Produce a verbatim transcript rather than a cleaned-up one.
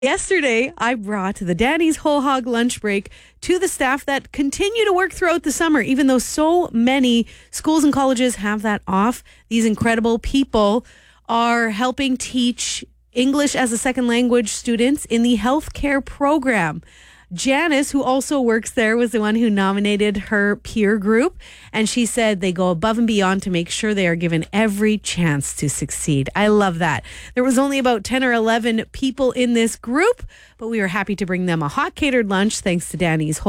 Yesterday, I brought the Danny's Whole Hog lunch break to the staff that continue to work throughout the summer, even though so many schools and colleges have that off. These incredible people are helping teach English as a second language students in the healthcare program. Janice, who also works there, was the one who nominated her peer group. And she said they go above and beyond to make sure they are given every chance to succeed. I love that. There was only about ten or eleven people in this group, but we were happy to bring them a hot catered lunch thanks to Danny's